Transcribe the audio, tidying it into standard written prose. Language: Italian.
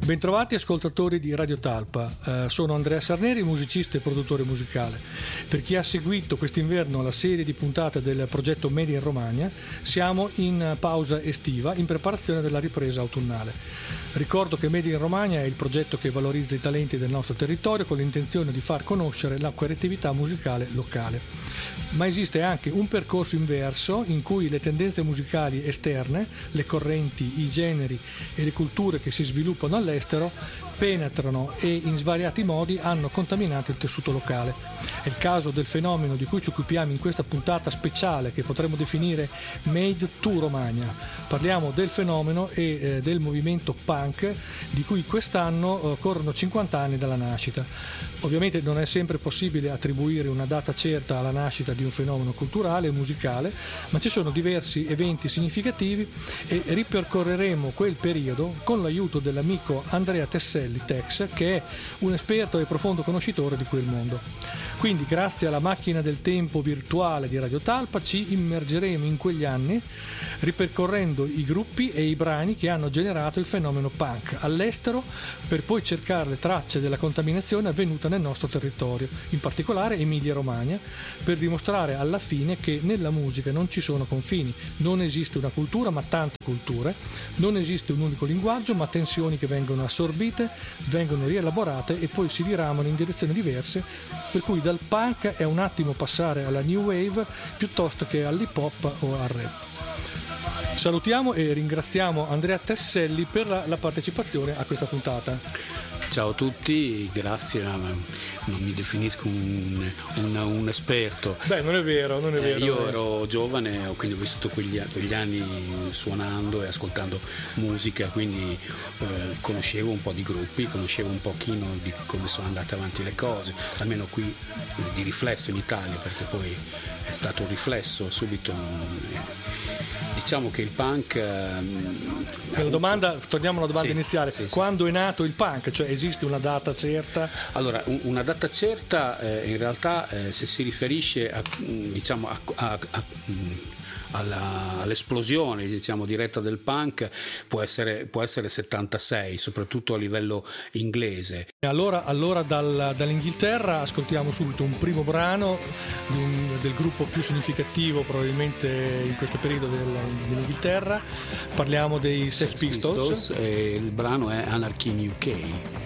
Bentrovati ascoltatori di Radio Talpa, sono Andrea Sarneri, musicista e produttore musicale. Per chi ha seguito quest'inverno la serie di puntate del progetto Made in Romagna, siamo in pausa estiva in preparazione della ripresa autunnale. Ricordo che Made in Romagna è il progetto che valorizza i talenti del nostro territorio con l'intenzione di far conoscere la creatività musicale locale. Ma esiste anche un percorso inverso in cui le tendenze musicali esterne, le correnti, i generi e le culture che si sviluppano all'estero penetrano e in svariati modi hanno contaminato il tessuto locale. È il caso del fenomeno di cui ci occupiamo in questa puntata speciale che potremmo definire Made to Romagna. Parliamo del fenomeno e del movimento punk di cui quest'anno corrono 50 anni dalla nascita. Ovviamente non è sempre possibile attribuire una data certa alla nascita di un fenomeno culturale e musicale, ma ci sono diversi eventi significativi e ripercorreremo quel periodo con l'aiuto dell'amico Andrea Tesselli Tex, che è un esperto e profondo conoscitore di quel mondo. Quindi, grazie alla macchina del tempo virtuale di Radio Talpa, ci immergeremo in quegli anni ripercorrendo i gruppi e i brani che hanno generato il fenomeno punk all'estero, per poi cercare le tracce della contaminazione avvenuta nel nostro territorio, in particolare Emilia-Romagna, per dimostrare alla fine che nella musica non ci sono confini, non esiste una cultura ma tante culture, non esiste un unico linguaggio ma tensioni che vengono assorbite, vengono rielaborate e poi si diramano in direzioni diverse, per cui dal punk è un attimo passare alla new wave piuttosto che all'hip hop o al rap. Salutiamo e ringraziamo Andrea Tesselli per la partecipazione a questa puntata. Ciao a tutti, grazie, non mi definisco un esperto. Beh, non è vero. Io ero giovane, quindi ho vissuto quegli anni suonando e ascoltando musica, quindi conoscevo un po' di gruppi, conoscevo un pochino di come sono andate avanti le cose, almeno qui di riflesso in Italia, perché poi è stato un riflesso subito. Diciamo che il punk torniamo alla domanda iniziale. Sì. Quando è nato il punk? Cioè esiste una data certa? Allora, una data certa in realtà se si riferisce all'esplosione diretta del punk può essere 76, soprattutto a livello inglese. Allora dall'Inghilterra ascoltiamo subito un primo brano del gruppo più significativo probabilmente in questo periodo dell'Inghilterra. Parliamo dei Sex Pistols E il brano è Anarchy in UK.